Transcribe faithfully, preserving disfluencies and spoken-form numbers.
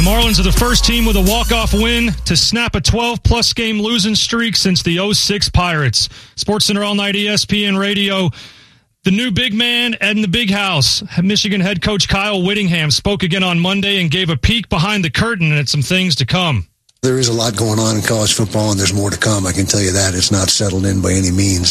Marlins are the first team with a walk-off win to snap a twelve-plus game losing streak since the oh six Pirates. SportsCenter All Night E S P N Radio. The new big man and the big house. Michigan head coach Kyle Whittingham spoke again on Monday and gave a peek behind the curtain at some things to come. There is a lot going on in college football, and there's more to come. I can tell you that. It's not settled in by any means.